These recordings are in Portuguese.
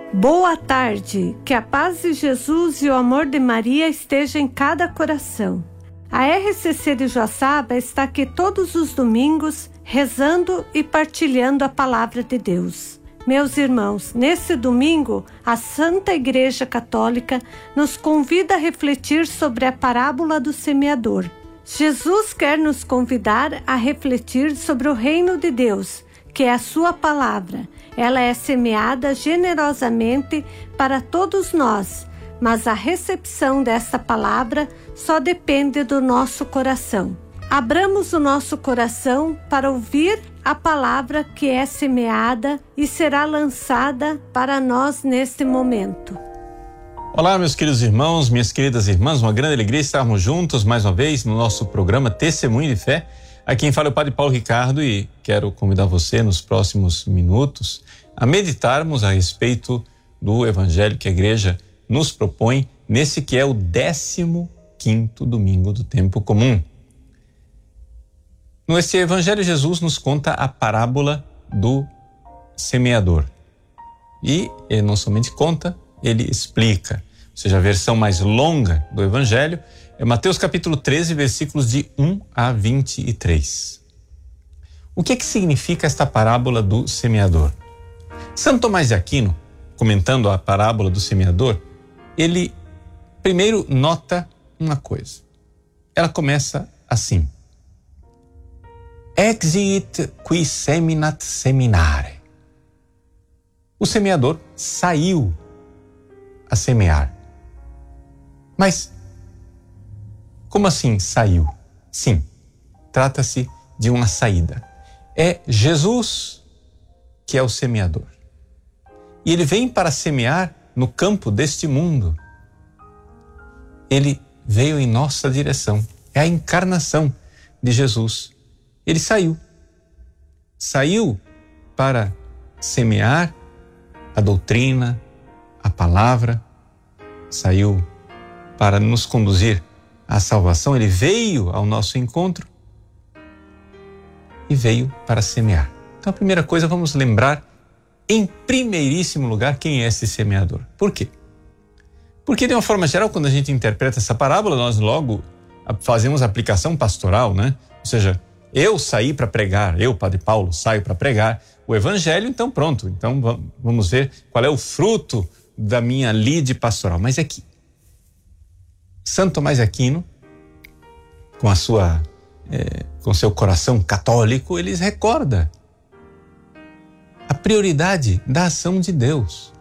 Boa tarde, que a paz de Jesus e o amor de Maria esteja em cada coração. A RCC de Joaçaba está aqui todos os domingos, rezando e partilhando a palavra de Deus. Meus irmãos, nesse domingo, a Santa Igreja Católica nos convida a refletir sobre a parábola do semeador. Jesus quer nos convidar a refletir sobre o reino de Deus, que é a sua palavra. Ela é semeada generosamente para todos nós, mas a recepção desta palavra só depende do nosso coração. Abramos o nosso coração para ouvir a palavra que é semeada e será lançada para nós neste momento. Olá, meus queridos irmãos, minhas queridas irmãs, uma grande alegria estarmos juntos mais uma vez no nosso programa Testemunho de Fé. Aqui quem fala é o Padre Paulo Ricardo e quero convidar você nos próximos minutos a meditarmos a respeito do Evangelho que a Igreja nos propõe nesse que é o 15º domingo do tempo comum. Nesse Evangelho, Jesus nos conta a parábola do semeador. E ele não somente conta, ele explica. Ou seja, a versão mais longa do Evangelho é Mateus capítulo 13, versículos de 1 a 23. O que significa esta parábola do semeador? Santo Tomás de Aquino, comentando a parábola do semeador, ele primeiro nota uma coisa. Ela começa assim: Exiit qui seminat seminare. O semeador saiu a semear. Mas como assim saiu? Sim, trata-se de uma saída. É Jesus que é o semeador. E ele vem para semear no campo deste mundo. Ele veio em nossa direção. É a encarnação de Jesus. Ele saiu. Saiu para semear a doutrina, a palavra. Saiu para nos conduzir à salvação. Ele veio ao nosso encontro e veio para semear. Então, a primeira coisa, vamos lembrar, em primeiríssimo lugar, quem é esse semeador. Por quê? Porque, de uma forma geral, quando a gente interpreta essa parábola, nós logo fazemos a aplicação pastoral, né? Ou seja, eu saí para pregar, eu, Padre Paulo, saio para pregar o Evangelho, então pronto. Então, vamos ver qual é o fruto da minha lide pastoral. Mas aqui, Santo Tomás de Aquino, com seu coração católico, ele recorda a prioridade da ação de Deus.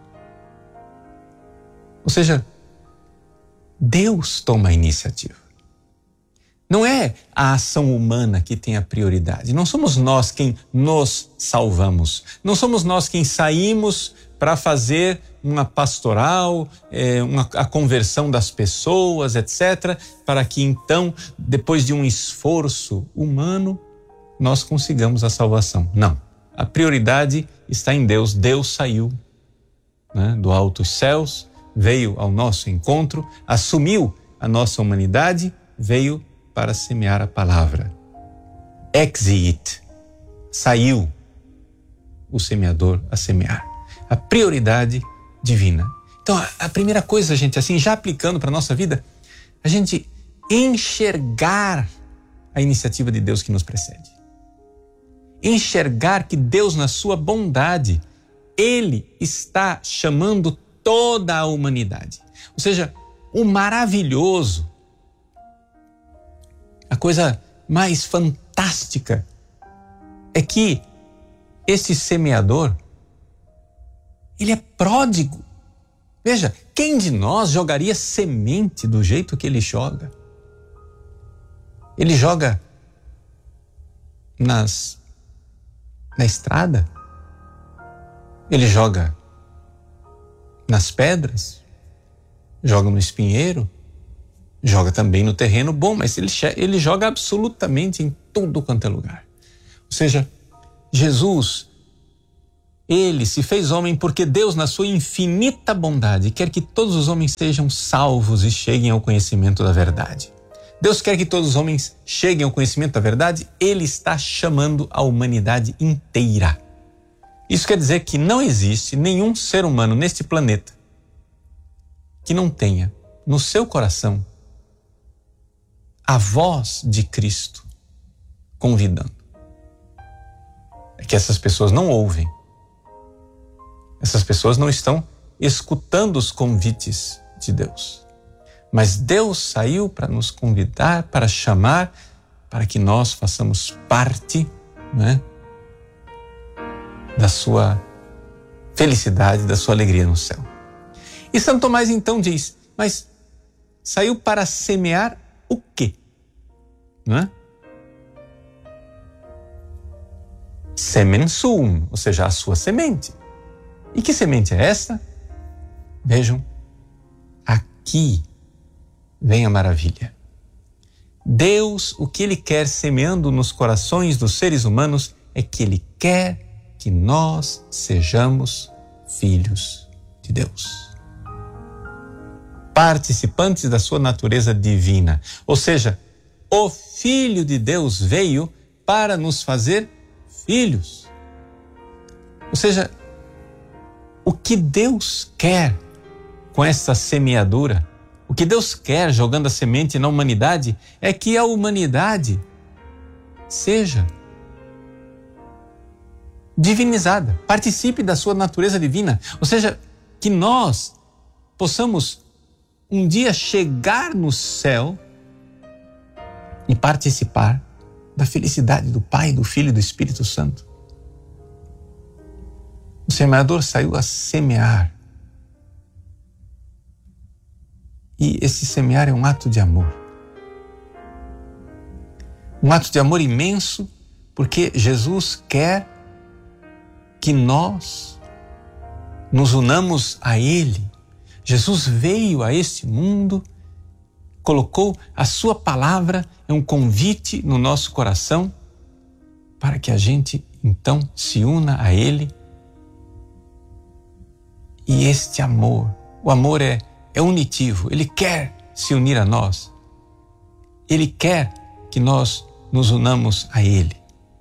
Ou seja, Deus toma a iniciativa. Não é a ação humana que tem a prioridade. Não somos nós quem nos salvamos. Não somos nós quem saímos para fazer uma pastoral, a conversão das pessoas, etc., para que então, depois de um esforço humano, nós consigamos a salvação. Não. A prioridade está em Deus. Deus saiu, né, do altos céus, veio ao nosso encontro, assumiu a nossa humanidade, veio para semear a palavra. Exiit, saiu o semeador a semear. A prioridade divina. Então, a primeira coisa, gente, assim, já aplicando para a nossa vida, a gente enxergar a iniciativa de Deus que nos precede. Enxergar que Deus, na sua bondade, Ele está chamando toda a humanidade. Ou seja, o maravilhoso, a coisa mais fantástica é que esse semeador, ele é pródigo. Veja, quem de nós jogaria semente do jeito que ele joga? Ele joga na estrada? Ele joga nas pedras? Joga no espinheiro? Joga também no terreno bom, mas ele joga absolutamente em tudo quanto é lugar. Ou seja, Jesus, ele se fez homem porque Deus, na sua infinita bondade, quer que todos os homens sejam salvos e cheguem ao conhecimento da verdade. Deus quer que todos os homens cheguem ao conhecimento da verdade, Ele está chamando a humanidade inteira. Isso quer dizer que não existe nenhum ser humano neste planeta que não tenha no seu coração a voz de Cristo convidando. É que essas pessoas não ouvem. Essas pessoas não estão escutando os convites de Deus. Mas Deus saiu para nos convidar, para chamar, para que nós façamos parte, né, da sua felicidade, da sua alegria no céu. E Santo Tomás então diz, mas saiu para semear o quê? Não é? Semen suum, ou seja, a sua semente. E que semente é esta? Vejam, aqui vem a maravilha. Deus, o que Ele quer semeando nos corações dos seres humanos é que Ele quer que nós sejamos filhos de Deus. Participantes da sua natureza divina. Ou seja, o Filho de Deus veio para nos fazer filhos. Ou seja, o que Deus quer com essa semeadura, o que Deus quer jogando a semente na humanidade é que a humanidade seja divinizada, participe da sua natureza divina. Ou seja, que nós possamos um dia chegar no céu e participar da felicidade do Pai, do Filho e do Espírito Santo. O semeador saiu a semear. E esse semear é um ato de amor. Um ato de amor imenso, porque Jesus quer que nós nos unamos a Ele. Jesus veio a este mundo, colocou a sua palavra, é um convite no nosso coração para que a gente então se una a Ele. E este amor, o amor é unitivo, Ele quer se unir a nós. Ele quer que nós nos unamos a Ele.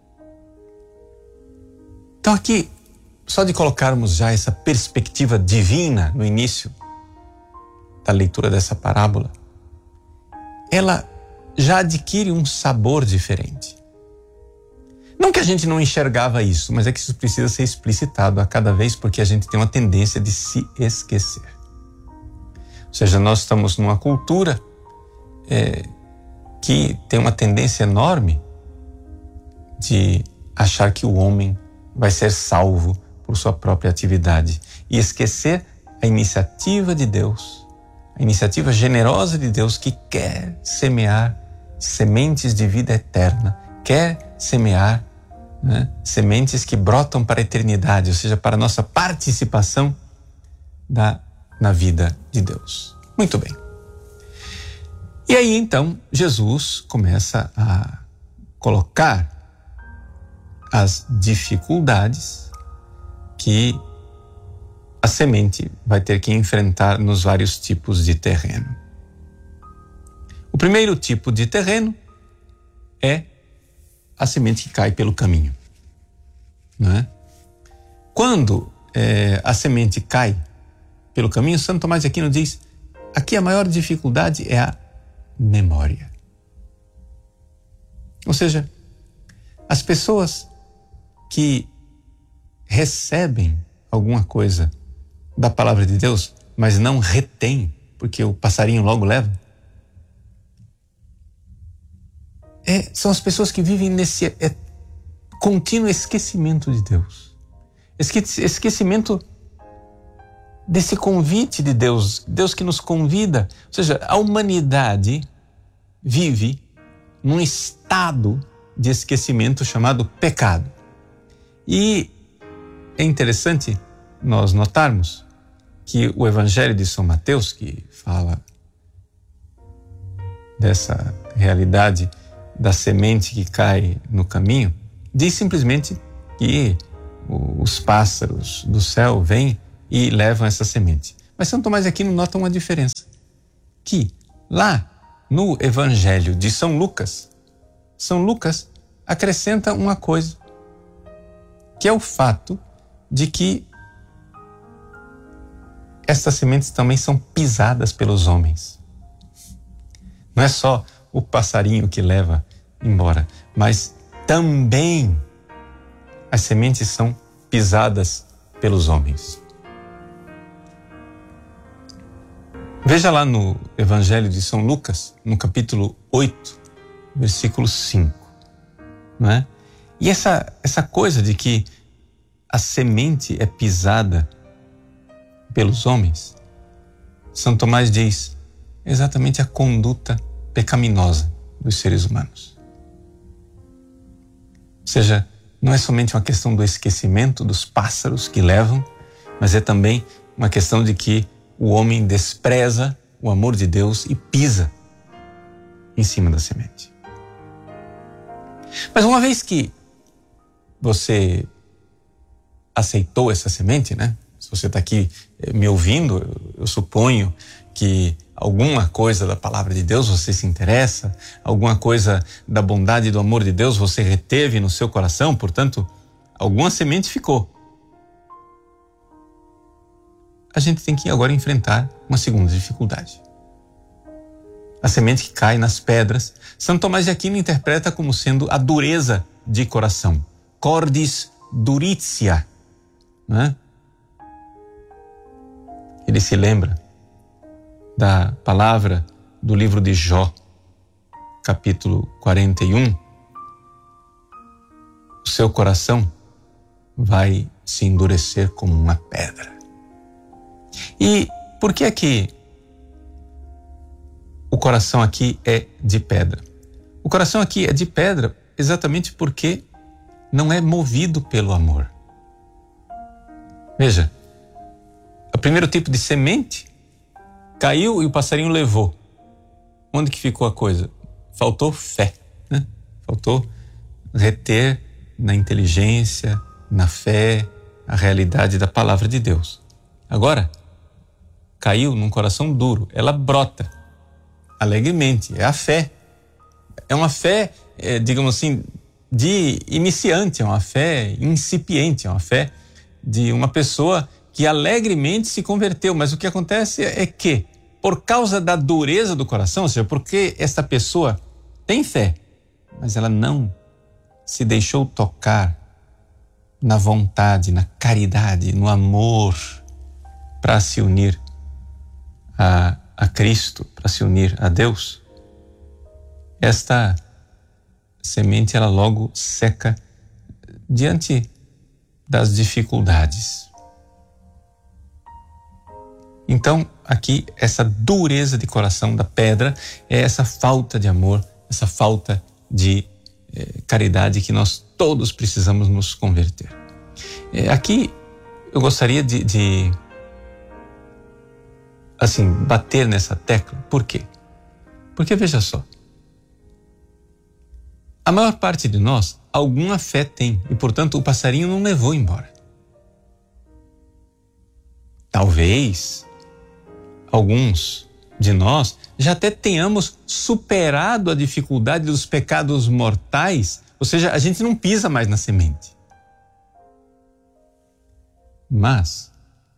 Então aqui, só de colocarmos já essa perspectiva divina no início da leitura dessa parábola, ela já adquire um sabor diferente. Não que a gente não enxergava isso, mas é que isso precisa ser explicitado a cada vez, porque a gente tem uma tendência de se esquecer. Ou seja, nós estamos numa cultura que tem uma tendência enorme de achar que o homem vai ser salvo por sua própria atividade e esquecer a iniciativa de Deus, a iniciativa generosa de Deus que quer semear sementes de vida eterna, quer semear, né, sementes que brotam para a eternidade, ou seja, para a nossa participação na vida de Deus. Muito bem. E aí então Jesus começa a colocar as dificuldades que a semente vai ter que enfrentar nos vários tipos de terreno. O primeiro tipo de terreno é a semente que cai pelo caminho, não é? Quando a semente cai pelo caminho, Santo Tomás de Aquino diz, aqui a maior dificuldade é a memória. Ou seja, as pessoas que recebem alguma coisa da palavra de Deus, mas não retêm, porque o passarinho logo leva, são as pessoas que vivem nesse contínuo esquecimento de Deus. Esquecimento desse convite de Deus, Deus que nos convida. Ou seja, a humanidade vive num estado de esquecimento chamado pecado. E é interessante nós notarmos que o Evangelho de São Mateus, que fala dessa realidade da semente que cai no caminho, diz simplesmente que os pássaros do céu vêm e levam essa semente. Mas São Tomás de Aquino nota uma diferença, que lá no Evangelho de São Lucas acrescenta uma coisa, que é o fato de que estas sementes também são pisadas pelos homens. Não é só o passarinho que leva embora, mas também as sementes são pisadas pelos homens. Veja lá no Evangelho de São Lucas, no capítulo 8, versículo 5. Não é? E essa coisa de que a semente é pisada pelos homens, São Tomás diz exatamente a conduta pecaminosa dos seres humanos. Ou seja, não é somente uma questão do esquecimento dos pássaros que levam, mas é também uma questão de que o homem despreza o amor de Deus e pisa em cima da semente. Mas uma vez que você aceitou essa semente, né? Se você está aqui me ouvindo, eu suponho que alguma coisa da palavra de Deus você se interessa, alguma coisa da bondade e do amor de Deus você reteve no seu coração, portanto, alguma semente ficou. A gente tem que agora enfrentar uma segunda dificuldade. A semente que cai nas pedras, São Tomás de Aquino interpreta como sendo a dureza de coração. Cordis duritia. Né? Ele se lembra da palavra do livro de Jó, capítulo 41. O seu coração vai se endurecer como uma pedra. E por que é que o coração aqui é de pedra? O coração aqui é de pedra exatamente porque não é movido pelo amor. Veja, o primeiro tipo de semente caiu e o passarinho levou. Onde que ficou a coisa? Faltou fé, né? Faltou reter na inteligência, na fé, a realidade da palavra de Deus. Agora, caiu num coração duro, ela brota alegremente, é a fé. É uma fé, digamos assim, de iniciante, é uma fé incipiente, é uma fé de uma pessoa que alegremente se converteu. Mas o que acontece é que, por causa da dureza do coração, ou seja, porque esta pessoa tem fé, mas ela não se deixou tocar na vontade, na caridade, no amor, para se unir a Cristo, para se unir a Deus, esta semente ela logo seca diante das dificuldades. Então, aqui, essa dureza de coração da pedra é essa falta de amor, essa falta de caridade que nós todos precisamos nos converter. Aqui, eu gostaria de bater nessa tecla. Por quê? Porque, veja só, a maior parte de nós, alguma fé tem, e, portanto, o passarinho não levou embora. Talvez alguns de nós já até tenhamos superado a dificuldade dos pecados mortais, ou seja, a gente não pisa mais na semente. Mas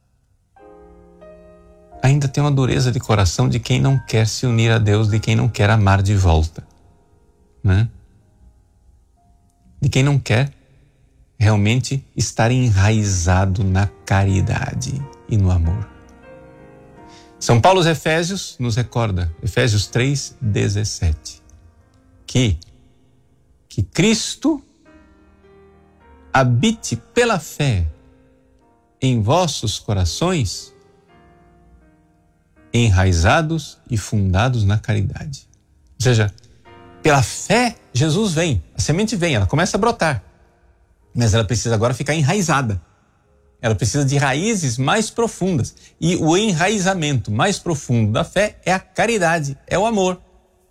ainda tem uma dureza de coração de quem não quer se unir a Deus, de quem não quer amar de volta, né? De quem não quer realmente estar enraizado na caridade e no amor. São Paulo aos Efésios nos recorda, Efésios 3:17, que Cristo habite pela fé em vossos corações, enraizados e fundados na caridade. Ou seja, pela fé, Jesus vem, a semente vem, ela começa a brotar, mas ela precisa agora ficar enraizada. Ela precisa de raízes mais profundas. E o enraizamento mais profundo da fé é a caridade, é o amor.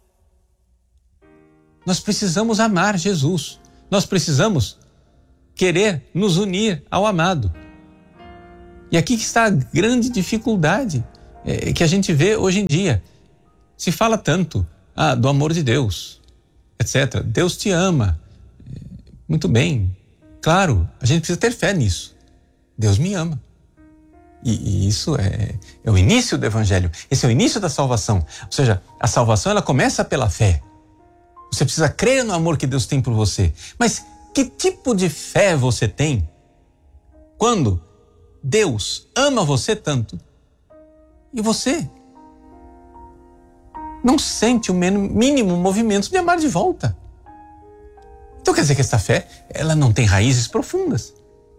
Nós precisamos amar Jesus. Nós precisamos querer nos unir ao amado. E aqui que está a grande dificuldade que a gente vê hoje em dia. Se fala tanto do amor de Deus, etc. Deus te ama. Muito bem, claro, a gente precisa ter fé nisso. Deus me ama. E isso é o início do Evangelho. Esse é o início da salvação. Ou seja, a salvação ela começa pela fé. Você precisa crer no amor que Deus tem por você. Mas que tipo de fé você tem quando Deus ama você tanto e você não sente o mínimo movimento de amar de volta? Então quer dizer que esta fé, ela não tem raízes profundas.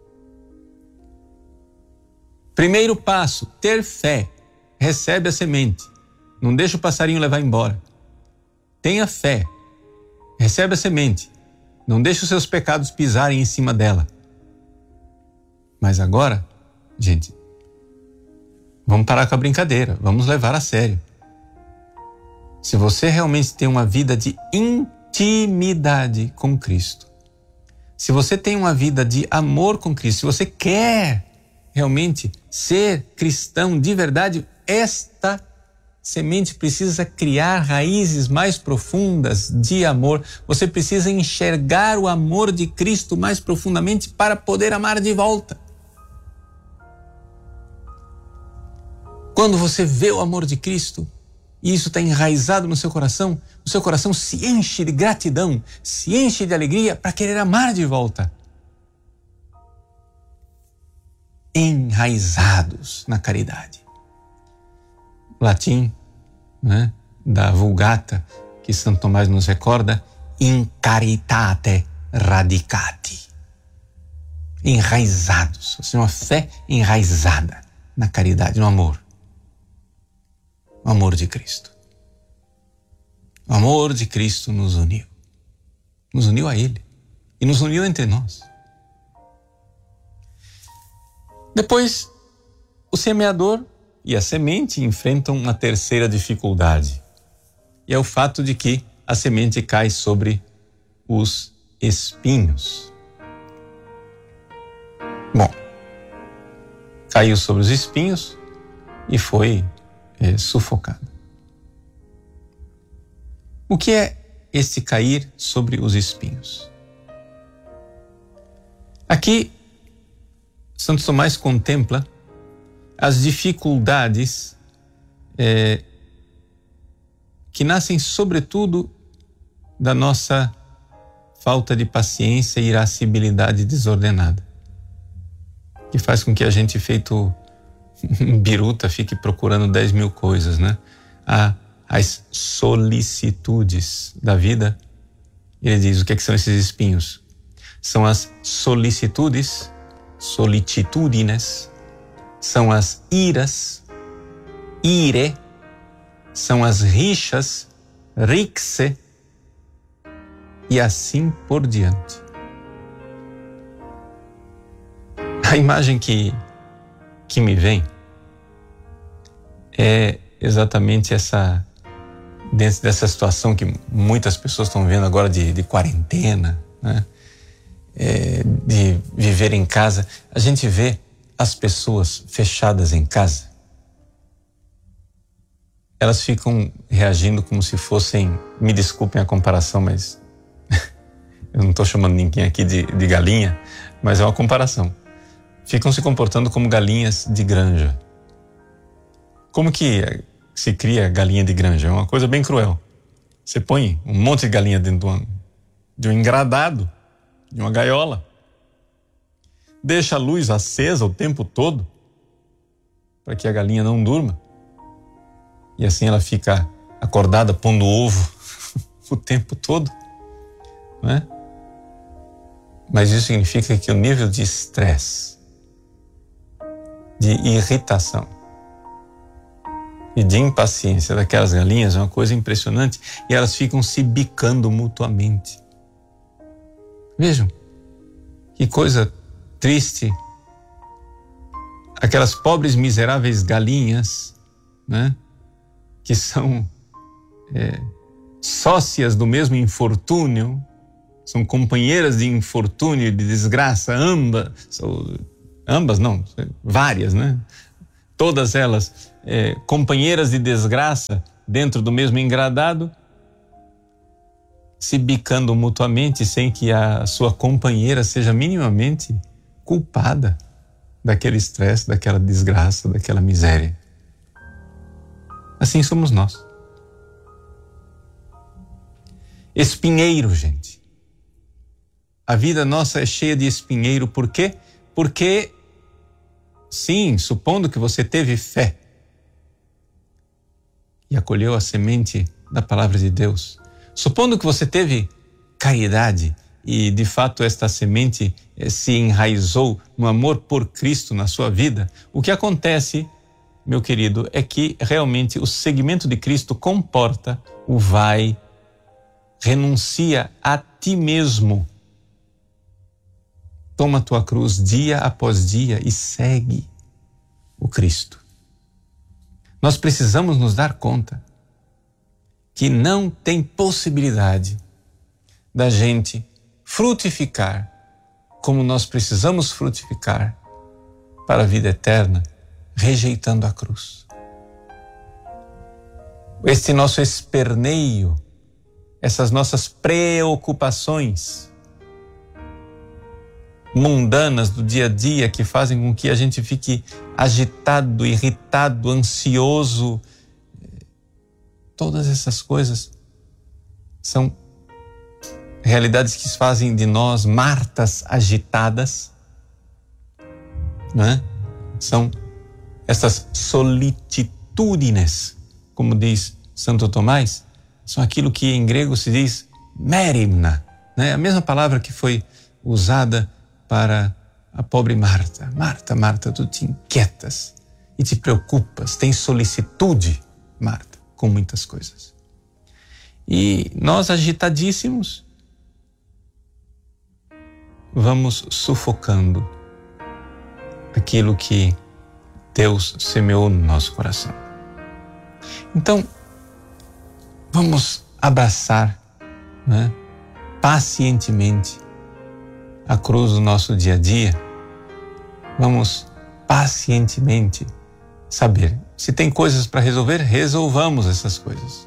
Primeiro passo, ter fé. Recebe a semente. Não deixa o passarinho levar embora. Tenha fé. Recebe a semente. Não deixe os seus pecados pisarem em cima dela. Mas agora, gente, vamos parar com a brincadeira. Vamos levar a sério. Se você realmente tem uma vida de intimidade com Cristo, se você tem uma vida de amor com Cristo, se você quer realmente ser cristão de verdade, esta semente precisa criar raízes mais profundas de amor. Você precisa enxergar o amor de Cristo mais profundamente para poder amar de volta. Quando você vê o amor de Cristo, e isso está enraizado no seu coração, o seu coração se enche de gratidão, se enche de alegria para querer amar de volta. Enraizados na caridade. Latim, né, da Vulgata, que Santo Tomás nos recorda, in caritate radicati. Enraizados, ou seja, uma fé enraizada na caridade, no amor. O amor de Cristo. O amor de Cristo nos uniu. Nos uniu a Ele. E nos uniu entre nós. Depois, o semeador e a semente enfrentam uma terceira dificuldade. E é o fato de que a semente cai sobre os espinhos. Bom, caiu sobre os espinhos e foi sufocado. O que é este cair sobre os espinhos? Aqui, Santo Tomás contempla as dificuldades que nascem sobretudo da nossa falta de paciência e irascibilidade desordenada, que faz com que a gente, feito biruta, fique procurando 10 mil coisas, né? As solicitudes da vida. Ele diz, o que são esses espinhos? São as solicitudes, solicitudines, são as iras, ire, são as rixas, rixe, e assim por diante. A imagem que me vem é exatamente essa, dentro dessa situação que muitas pessoas estão vendo agora de quarentena, né? De viver em casa. A gente vê as pessoas fechadas em casa. Elas ficam reagindo como se fossem, me desculpem a comparação, mas eu não estou chamando ninguém aqui de galinha, mas é uma comparação. Ficam se comportando como galinhas de granja. Como que se cria galinha de granja? É uma coisa bem cruel. Você põe um monte de galinha dentro de um engradado, de uma gaiola. Deixa a luz acesa o tempo todo, para que a galinha não durma. E assim ela fica acordada, pondo ovo o tempo todo, não é? Mas isso significa que o nível de estresse, de irritação e de impaciência daquelas galinhas é uma coisa impressionante, e elas ficam se bicando mutuamente. Vejam, que coisa triste. Aquelas pobres miseráveis galinhas, né, que são sócias do mesmo infortúnio, são companheiras de infortúnio e de desgraça, várias, né? Todas elas companheiras de desgraça dentro do mesmo engradado, se bicando mutuamente sem que a sua companheira seja minimamente culpada. daquele estresse, daquela desgraça, daquela miséria. Assim somos nós. Espinheiro, gente. A vida nossa é cheia de espinheiro. Por quê? Porque, sim, supondo que você teve fé e acolheu a semente da palavra de Deus, supondo que você teve caridade e, de fato, esta semente se enraizou no amor por Cristo na sua vida, o que acontece, meu querido, é que realmente o seguimento de Cristo comporta o vai, renuncia a ti mesmo. Toma a tua cruz dia após dia e segue o Cristo. Nós precisamos nos dar conta que não tem possibilidade da gente frutificar como nós precisamos frutificar para a vida eterna, rejeitando a cruz. Este nosso esperneio, essas nossas preocupações mundanas do dia a dia que fazem com que a gente fique agitado, irritado, ansioso, todas essas coisas são realidades que fazem de nós Martas agitadas, não é? São essas solitudines, como diz Santo Tomás, são aquilo que em grego se diz merimna, né? A mesma palavra que foi usada para a pobre Marta. Marta, Marta, tu te inquietas e te preocupas, tens solicitude, Marta, com muitas coisas. E nós, agitadíssimos, vamos sufocando aquilo que Deus semeou no nosso coração. Então, vamos abraçar, né, pacientemente a cruz do nosso dia a dia. Vamos pacientemente saber. Se tem coisas para resolver, resolvamos essas coisas.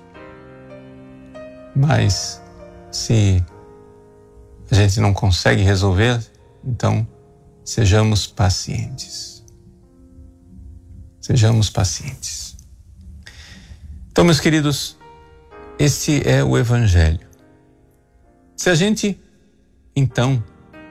Mas se a gente não consegue resolver, então sejamos pacientes. Sejamos pacientes. Então, meus queridos, este é o Evangelho. Se a gente, então,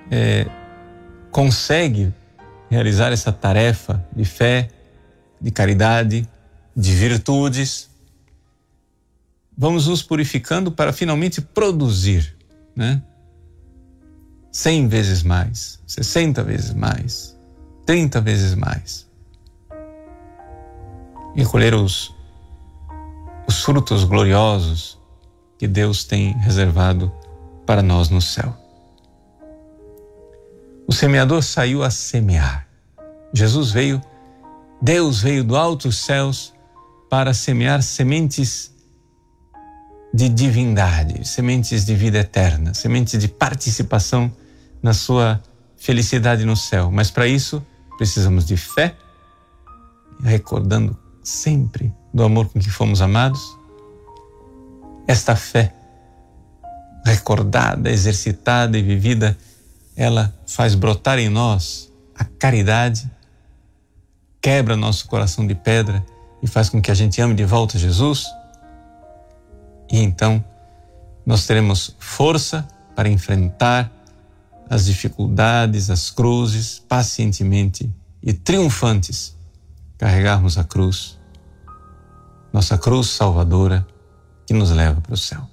consegue realizar essa tarefa de fé, de caridade, de virtudes, vamos nos purificando para finalmente produzir, né? 100 vezes mais, 60 vezes mais, 30 vezes mais. E colher os frutos gloriosos que Deus tem reservado para nós no céu. O semeador saiu a semear. Deus veio do alto dos céus para semear sementes de divindade, sementes de vida eterna, sementes de participação na sua felicidade no céu. Mas para isso precisamos de fé, recordando sempre do amor com que fomos amados. Esta fé recordada, exercitada e vivida, ela faz brotar em nós a caridade, quebra nosso coração de pedra e faz com que a gente ame de volta Jesus. E então nós teremos força para enfrentar as dificuldades, as cruzes, pacientemente e triunfantes, carregarmos a cruz, nossa cruz salvadora que nos leva para o céu.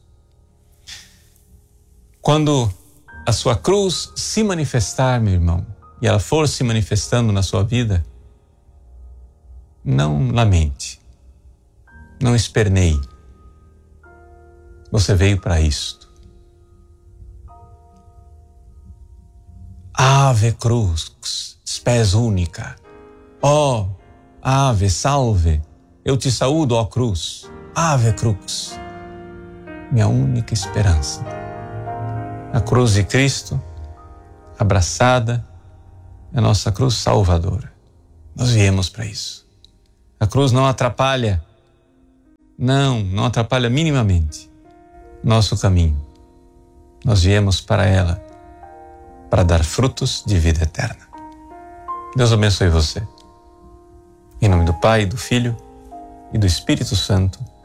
Quando a sua cruz se manifestar, meu irmão, e ela for se manifestando na sua vida, não lamente, não esperneie. Você veio para isto. Ave crux, spes única. Ó, ave, salve, eu te saúdo, ó cruz. Ave crux, minha única esperança. A cruz de Cristo, abraçada, é a nossa cruz salvadora. Nós viemos para isso. A cruz não atrapalha, não atrapalha minimamente nosso caminho. Nós viemos para ela, para dar frutos de vida eterna. Deus abençoe você. Em nome do Pai, do Filho e do Espírito Santo.